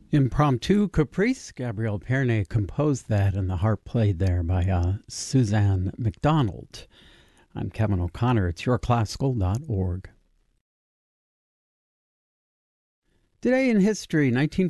Impromptu Caprice. Gabrielle Pernet composed that, and the harp played there by Suzanne McDonald. I'm Kevin O'Connor. It's yourclassical.org. Today in history,